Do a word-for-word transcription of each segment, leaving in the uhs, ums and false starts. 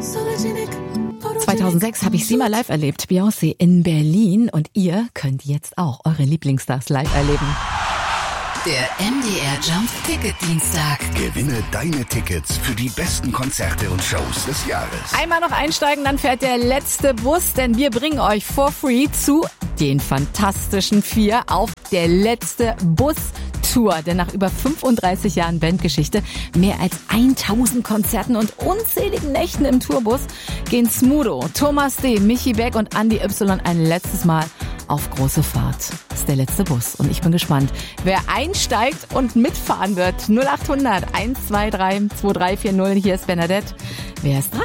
zweitausendsechs habe ich sie mal live erlebt, Beyoncé in Berlin. Und ihr könnt jetzt auch eure Lieblingsstars live erleben. Der M D R Jump Ticket Dienstag. Gewinne deine Tickets für die besten Konzerte und Shows des Jahres. Einmal noch einsteigen, dann fährt der letzte Bus, denn wir bringen euch for free zu den Fantastischen Vier auf der letzte Bus Tour, denn nach über fünfunddreißig Jahren Bandgeschichte, mehr als tausend Konzerten und unzähligen Nächten im Tourbus gehen Smudo, Thomas D., Michi Beck und Andi Y. ein letztes Mal auf große Fahrt. Das ist der letzte Bus und ich bin gespannt, wer einsteigt und mitfahren wird. null acht hundert eins zwei drei zwei drei vier null, hier ist Bernadette. Wer ist dran?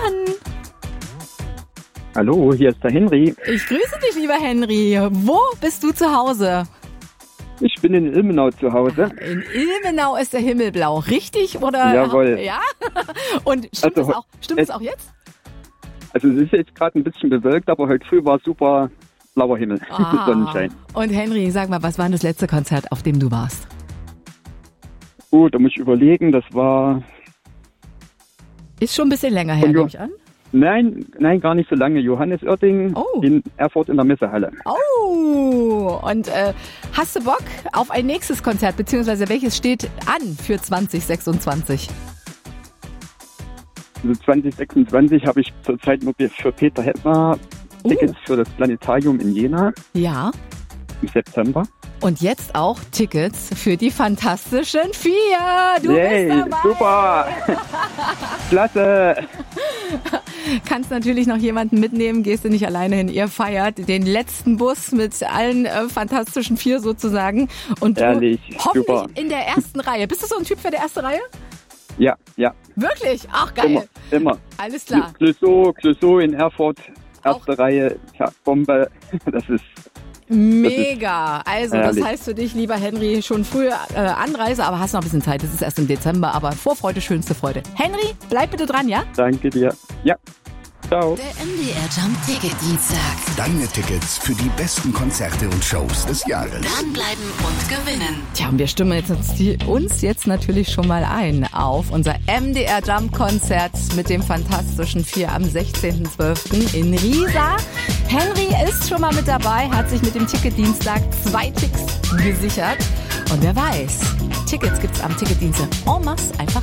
Hallo, hier ist der Henry. Ich grüße dich, lieber Henry. Wo bist du zu Hause? Ich bin in Ilmenau zu Hause. In Ilmenau ist der Himmel blau, richtig? Oder? Jawohl. Ja? Und stimmt Also, es auch, stimmt es auch jetzt? Also es ist jetzt gerade ein bisschen bewölkt, aber heute früh war super blauer Himmel mit Ah. Sonnenschein. Und Henry, sag mal, was war denn das letzte Konzert, auf dem du warst? Gut, da muss ich überlegen, das war... Ist schon ein bisschen länger her, Von Jo- nehme ich an. Nein, nein, gar nicht so lange. Johannes Oerding Oh. in Erfurt in der Messehalle. Oh, und äh, hast du Bock auf ein nächstes Konzert, beziehungsweise welches steht an für zwanzig sechsundzwanzig? Also zwanzig sechsundzwanzig habe ich zurzeit nur für Peter Hettner Tickets für das Planetarium in Jena Ja. im September. Und jetzt auch Tickets für die Fantastischen Vier. Du Yay, bist dabei. super! Klasse! Kannst natürlich noch jemanden mitnehmen, gehst du nicht alleine hin. Ihr feiert den letzten Bus mit allen äh, Fantastischen Vier sozusagen. Und du Ehrlich, hoffentlich super. in der ersten Reihe. Bist du so ein Typ für die erste Reihe? Ja, ja, Wirklich? Ach, geil. immer, immer. Alles klar. Clouseau, Clouseau in Erfurt, erste Auch- Reihe, ja, Bombe. Das ist Mega. Also das herrlich. heißt für dich, lieber Henry, schon früh äh, Anreise, aber hast noch ein bisschen Zeit. Es ist erst im Dezember, aber Vorfreude, schönste Freude. Henry, bleib bitte dran, ja? Danke dir. Ja, ciao. Der M D R Jump Ticket Dienstag. Deine Tickets für die besten Konzerte und Shows des Jahres. Dranbleiben und gewinnen. Tja, und wir stimmen jetzt uns, die, uns jetzt natürlich schon mal ein auf unser M D R Jump Konzert mit dem Fantastischen Vier am sechzehnten zwölften in Riesa. Henry ist schon mal mit dabei, hat sich mit dem Ticketdienstag zwei Ticks gesichert. Und wer weiß, Tickets gibt's am Ticketdienst en masse einfach